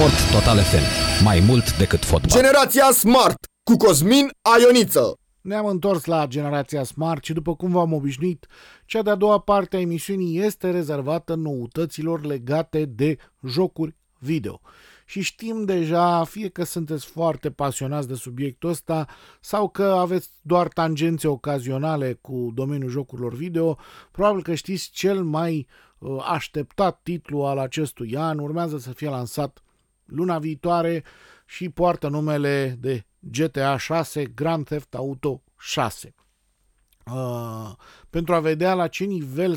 Sport Total FM. Mai mult decât fotbal. Generația Smart cu Cosmin Aioniță. Ne-am întors la Generația Smart și, după cum v-am obișnuit, cea de-a doua parte a emisiunii este rezervată noutăților legate de jocuri video. Și știm deja, fie că sunteți foarte pasionați de subiectul ăsta sau că aveți doar tangențe ocazionale cu domeniul jocurilor video, probabil că știți cel mai așteptat titlu al acestui an. Urmează să fie lansat luna viitoare și poartă numele de GTA 6, Grand Theft Auto 6. Pentru a vedea la ce nivel